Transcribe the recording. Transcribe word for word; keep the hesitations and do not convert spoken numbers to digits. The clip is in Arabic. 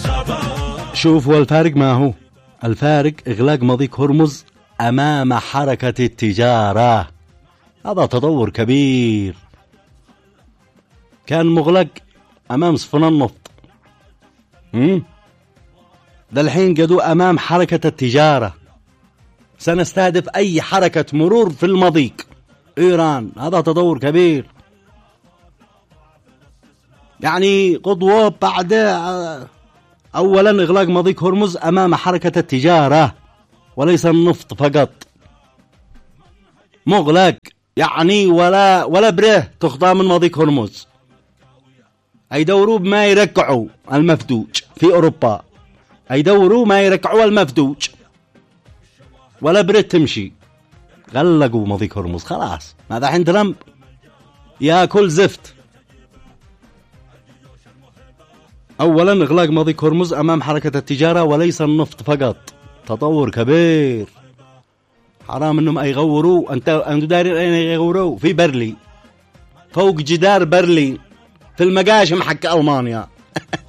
شوف، والفارق ما هو الفارق إغلاق مضيق هرمز أمام حركة التجارة. هذا تطور كبير. كان مغلق أمام صفن النفط، ده الحين قدوا أمام حركة التجارة. سنستهدف أي حركة مرور في المضيق إيران. هذا تطور كبير، يعني قدوة بعد. أولا إغلاق مضيق هرمز أمام حركة التجارة وليس النفط فقط. مغلق يعني ولا ولا بره تخطى من مضيق هرمز. أيدوروا بما يركعوا المفدوج في أوروبا، أيدوروا ما يركعوا المفدوج ولا بره تمشي. غلقوا مضيق هرمز خلاص. ماذا حين ترامب ياكل زفت. أولا إغلاق مضيق هرمز أمام حركة التجارة وليس النفط فقط. تطور كبير. حرام إنهم يغوروا. أنت أنت دارين أين يغوروا؟ في برلين، فوق جدار برلين، في المقاشم حق ألمانيا.